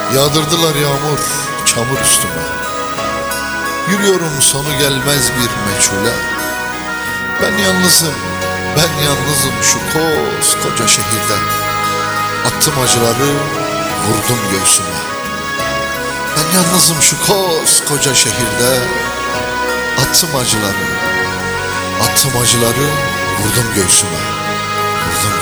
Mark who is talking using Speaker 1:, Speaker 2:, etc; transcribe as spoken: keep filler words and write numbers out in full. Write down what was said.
Speaker 1: Yağdırdılar yağmur, çamur üstüme. Yürüyorum sonu gelmez bir meçhule. Ben yalnızım, ben yalnızım şu koskoca şehirde. Attım acıları, vurdum göğsüme. Ben yalnızım şu koskoca şehirde. Attım acıları, attım acıları, vurdum göğsüme. Vurdum